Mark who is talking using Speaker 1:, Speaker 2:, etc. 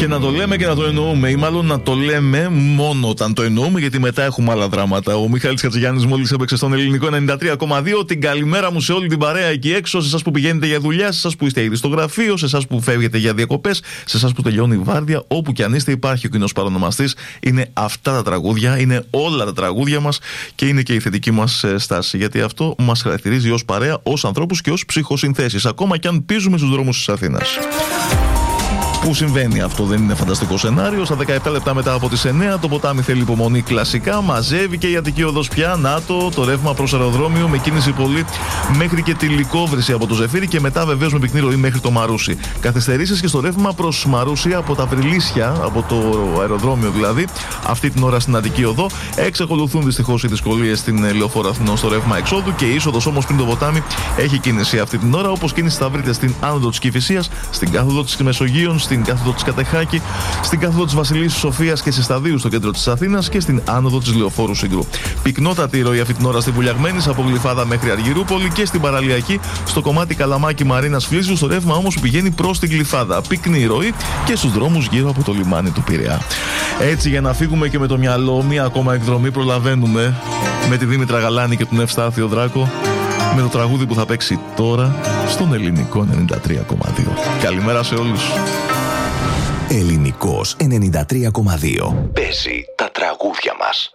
Speaker 1: Και να το λέμε και να το εννοούμε, ή μάλλον να το λέμε μόνο όταν το εννοούμε, γιατί μετά έχουμε άλλα δράματα. Ο Μιχάλης Χατζηγιάννης μόλις έπαιξε στον Ελληνικό 93,2. Την καλημέρα μου σε όλη την παρέα εκεί έξω, σε εσάς που πηγαίνετε για δουλειά, σε εσάς που είστε ήδη στο γραφείο, σε εσάς που φεύγετε για διακοπές, σε εσάς που τελειώνει η βάρδια. Όπου κι αν είστε, υπάρχει ο κοινός παρονομαστής. Είναι αυτά τα τραγούδια, είναι όλα τα τραγούδια μας και είναι και η θετική μας στάση. Γιατί αυτό μας χαρακτηρίζει ως παρέα, ως ανθρώπους και ως ψυχοσυνθέσεις. Ακόμα κι αν πίζουμε στους δρόμους της Αθήνας. Πού συμβαίνει αυτό, δεν είναι φανταστικό σενάριο. Στα 17 λεπτά μετά από τις 9, το ποτάμι θέλει υπομονή κλασικά. Μαζεύει και η Αττική Οδός πια. Να το ρεύμα προς αεροδρόμιο με κίνηση πολύ μέχρι και τη Λυκόβρηση από το Ζεφύρι και μετά βεβαίως με πυκνή ροή μέχρι το Μαρούσι. Καθυστερήσεις και στο ρεύμα προς Μαρούσι από τα Βρυλίσια, από το αεροδρόμιο δηλαδή, αυτή την ώρα στην Αττική Οδό. Εξακολουθούν δυστυχώς οι δυσκολίες στην Λεωφόρο Αθηνών στο ρεύμα εξόδου και η είσοδος όμως πριν το ποτάμι έχει κίνηση αυτή την ώρα. Όπως κίνηση θα βρείτε στην άνοδο της Κηφισίας, στην κάθοδο της Μεσογείων, στην κάθοδο της Κατεχάκη, στην κάθοδο της Βασιλίσσης Σοφίας και στις Σταδίου στο κέντρο της Αθήνας και στην άνοδο της Λεωφόρου Συγκρού. Πυκνότατη ροή αυτή την ώρα στη Βουλιαγμένης από Γλυφάδα μέχρι Αργυρούπολη και στην Παραλιακή στο κομμάτι Καλαμάκι Μαρίνας Φλίζου, στο ρεύμα όμως που πηγαίνει προς την Γλυφάδα. Πυκνή ροή και στους δρόμους γύρω από το λιμάνι του Πειραιά. Έτσι, για να φύγουμε και με το μυαλό, μία ακόμα εκδρομή προλαβαίνουμε με τη Δήμητρα Γαλάνη και τον Ευστάθιο Δράκο, με το τραγούδι που θα παίξει τώρα στον Ελληνικό 93,2. Καλημέρα σε όλους.
Speaker 2: Ελληνικός 93,2. Παίζει τα τραγούδια μας.